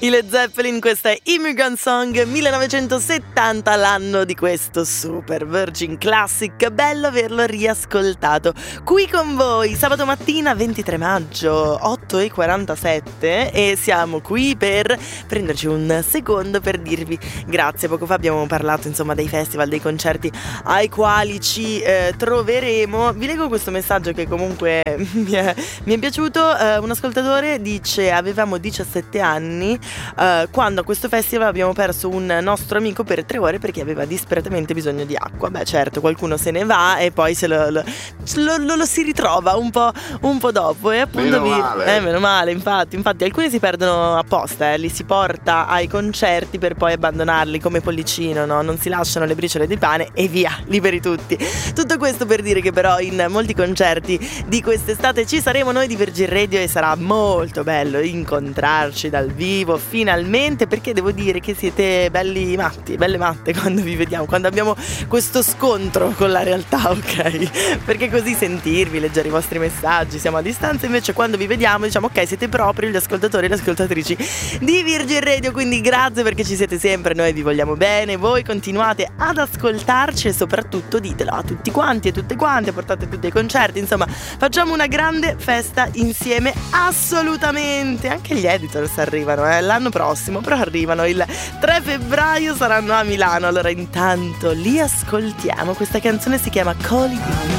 I Led Zeppelin, questa è Immigrant Song 1970, l'anno di questo super Virgin Classic. Bello averlo riascoltato qui con voi sabato mattina 23 maggio 8:47 e siamo qui per prenderci un secondo per dirvi grazie. Poco fa abbiamo parlato insomma dei festival, dei concerti ai quali ci troveremo. Vi leggo questo messaggio che comunque mi è piaciuto. Un ascoltatore dice: avevamo 17 anni quando a questo festival abbiamo perso un nostro amico per 3 ore perché aveva disperatamente bisogno di acqua. Beh, certo, qualcuno se ne va e poi se lo si ritrova un po' dopo. E appunto meno male, infatti alcuni si perdono apposta, li si porta ai concerti per poi abbandonarli come Pollicino, no? Non si lasciano le briciole di pane e via, liberi tutti. Tutto questo per dire che però in molti concerti di quest'estate ci saremo noi di Virgin Radio e sarà molto bello incontrarci dal vivo finalmente, perché devo dire che siete belli matti, belle matte quando vi vediamo, quando abbiamo questo scontro con la realtà, ok? Perché così sentirvi, leggere i vostri messaggi, siamo a distanza, invece quando vi vediamo diciamo ok, siete proprio gli ascoltatori e le ascoltatrici di Virgin Radio, quindi grazie perché ci siete sempre, noi vi vogliamo bene, voi continuate ad ascoltarci e soprattutto ditelo a tutti quanti e tutte quante, portate tutti ai concerti, insomma facciamo una grande festa insieme, assolutamente. Anche gli Editors arrivano l'anno prossimo, però arrivano il 3 febbraio, saranno a Milano. Allora intanto li ascoltiamo, questa canzone si chiama Calling You.